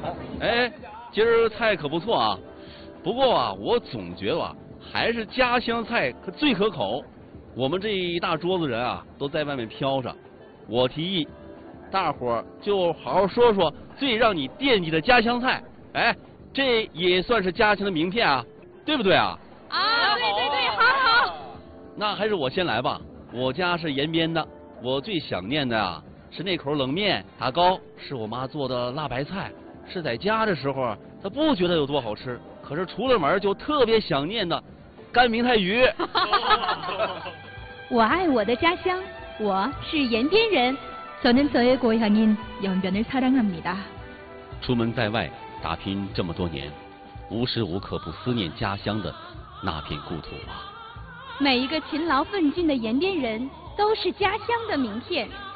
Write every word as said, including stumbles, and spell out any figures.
哎，今儿菜可不错啊，不过啊，我总觉得啊，还是家乡菜可最可口。我们这一大桌子人啊，都在外面飘着。我提议，大伙儿就好好说说最让你惦记的家乡菜。哎，这也算是家乡的名片啊，对不对啊？ 啊，对对对，好好。 那还是我先来吧。我家是延边的，我最想念的啊是那口冷面，打糕是我妈做的辣白菜，是在家的时候她不觉得有多好吃，可是出了门就特别想念的干明太鱼。 我爱我的家乡，我是延边人。저는 저의 고향인 연변을 사랑합니다. 出门在外打拼这么多年，无时无刻不思念家乡的那片故土啊。 每一个勤劳奋进的延边人都是家乡的名片。